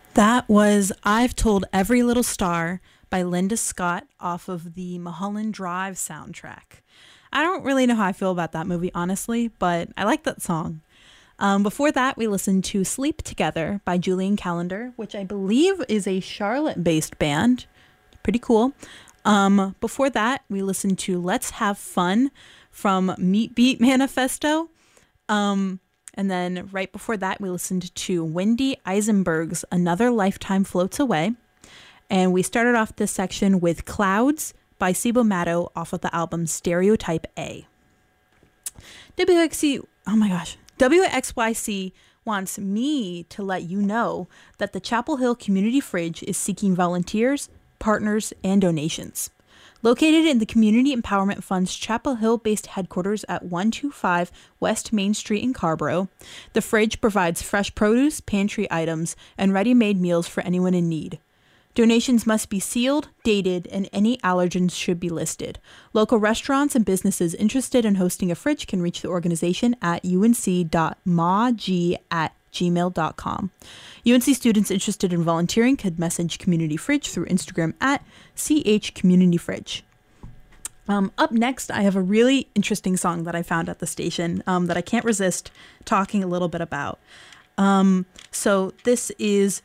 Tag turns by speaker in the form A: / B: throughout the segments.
A: That was I've Told Every Little Star by Linda Scott off of the Mulholland Drive soundtrack. I don't really know how I feel about that movie, honestly, but I like that song. Before that, we listened to Sleep Together by Julian Calendar, which I believe is a Charlotte based band. Pretty cool. Before that, we listened to Let's Have Fun from Meat Beat Manifesto. And then right before that, we listened to Wendy Eisenberg's Another Lifetime Floats Away. And we started off this section with Clouds by Cibo Matto off of the album Stereotype A. WXYC wants me to let you know that the Chapel Hill Community Fridge is seeking volunteers, partners, and donations. Located in the Community Empowerment Fund's Chapel Hill-based headquarters at 125 West Main Street in Carborough, the fridge provides fresh produce, pantry items, and ready-made meals for anyone in need. Donations must be sealed, dated, and any allergens should be listed. Local restaurants and businesses interested in hosting a fridge can reach the organization at unc.mag@gmail.com. UNC students interested in volunteering could message Community Fridge through Instagram at @CHCommunityFridge. Up next, I have a really interesting song that I found at the station that I can't resist talking a little bit about. So this is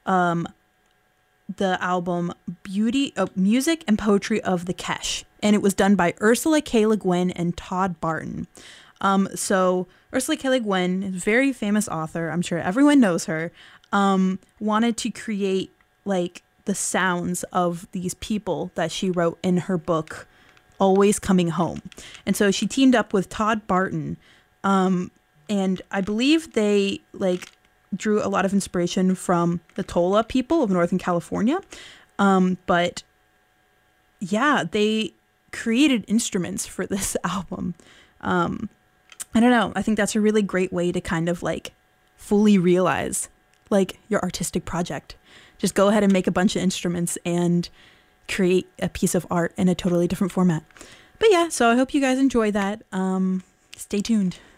A: the album Music and Poetry of the Kesh, and it was done by Ursula K. Le Guin and Todd Barton. So Ursula K. Le Guin is a very famous author. I'm sure everyone knows her. Wanted to create like the sounds of these people that she wrote in her book, Always Coming Home. And so she teamed up with Todd Barton. And I believe they drew a lot of inspiration from the Tola people of Northern California. But yeah, they created instruments for this album. I don't know. I think that's a really great way to kind of fully realize your artistic project. Just go ahead and make a bunch of instruments and create a piece of art in a totally different format. But yeah, so I hope you guys enjoy that. Stay tuned.